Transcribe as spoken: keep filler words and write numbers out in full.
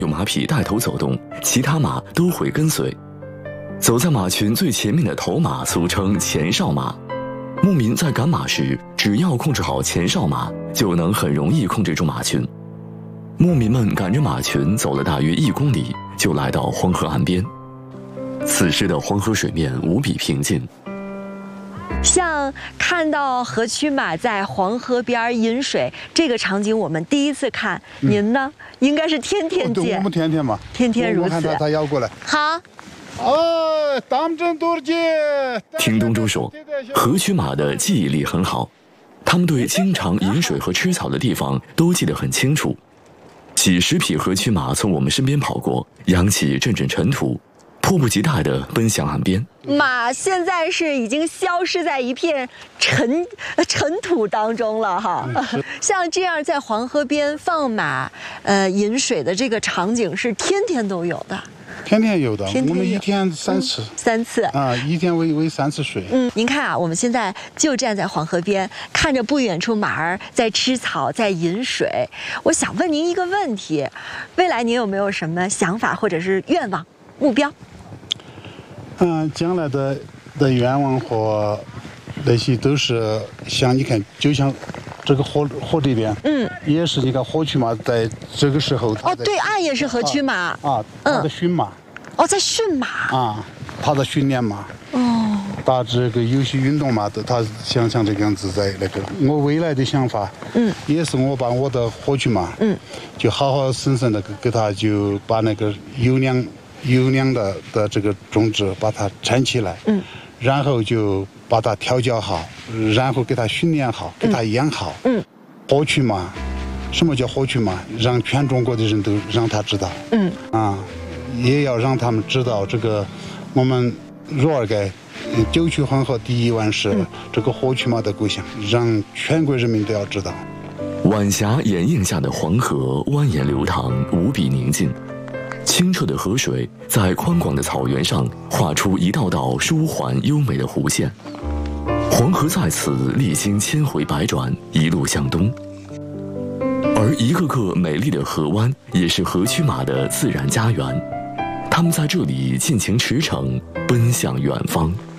有马匹带头走动，其他马都会跟随。走在马群最前面的头马俗称前哨马。牧民在赶马时，只要控制好前哨马，就能很容易控制住马群。牧民们赶着马群走了大约一公里，就来到黄河岸边。此时的黄河水面无比平静。 像看到河曲马在黄河边饮水这个场景，我们第一次看。嗯、您呢？应该是天天见。 我们天天嘛， 天天如此。 我看他他摇过来。 好。 哦，当真多见。 听东周说，河曲马的记忆力很好，他们对经常饮水和吃草的地方都记得很清楚。几十匹河曲马从我们身边跑过，扬起阵阵尘土。迫不及待地奔向岸边， 马现在是已经消失在一片尘尘土当中了哈。像这样在黄河边放马，呃，饮水的这个场景是天天都有的。 天天有的， 天天有我们一天三次。 嗯、三次啊，一天喂喂三次水。 嗯，您看啊，我们现在就站在黄河边，看着不远处马儿在吃草，在饮水。我想问您一个问题：未来您有没有什么想法或者是愿望、目标？ 嗯，将来的的愿望和那些都是像你看，就像这个河河这边，嗯，也是一个河曲马在这个时候。 哦，对岸也是河曲马啊，啊他在驯马。 哦，在驯马。 啊，他在训练马。哦。打这个有些运动嘛，他想像这个样子在那个。我未来的想法，嗯，也是我把我的河曲马，嗯，就好好生生的给给他就把那个优良。优良的的这个种植把它产起来，嗯，然后就把它调教好，然后给它训练好，给它养好，嗯，河曲马，什么叫河曲马？让全中国的人都让他知道，嗯，啊，也要让他们知道这个我们若尔盖九曲黄河第一湾是这个河曲马的故乡，让全国人民都要知道。 晚霞掩映下的黄河蜿蜒流淌，无比宁静。清澈的河水在宽广的草原上画出一道道舒缓优美的弧线。黄河在此历经千回百转，一路向东。而一个个美丽的河湾也是河曲马的自然家园，它们在这里尽情驰骋，奔向远方。